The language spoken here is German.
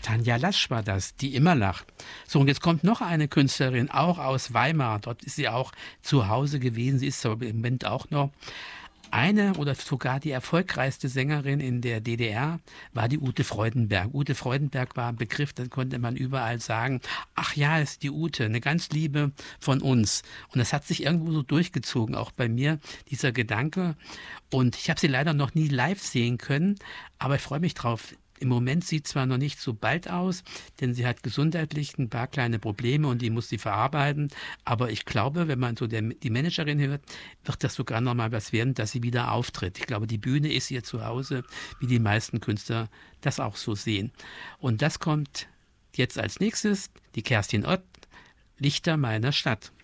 Tanja Lasch war das, die immer lacht. So, und jetzt kommt noch eine Künstlerin, auch aus Weimar. Dort ist sie auch zu Hause gewesen. Sie ist so im Moment auch noch. Eine oder sogar die erfolgreichste Sängerin in der DDR war die Ute Freudenberg. Ute Freudenberg war ein Begriff, da konnte man überall sagen, ach ja, ist die Ute, eine ganz Liebe von uns. Und das hat sich irgendwo so durchgezogen, auch bei mir, dieser Gedanke. Und ich habe sie leider noch nie live sehen können, aber ich freue mich drauf. Im Moment sieht zwar noch nicht so bald aus, denn sie hat gesundheitlich ein paar kleine Probleme und die muss sie verarbeiten. Aber ich glaube, wenn man so die Managerin hört, wird das sogar noch mal was werden, dass sie wieder auftritt. Ich glaube, die Bühne ist ihr Zuhause, wie die meisten Künstler das auch so sehen. Und das kommt jetzt als nächstes, die Kerstin Ott, Lichter meiner Stadt.